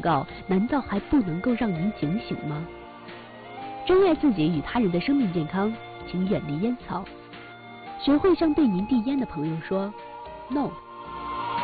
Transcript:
告，难道还不能够让您警醒吗？珍爱自己与他人的生命健康，请远离烟草。学会向对您递烟的朋友说 “No”。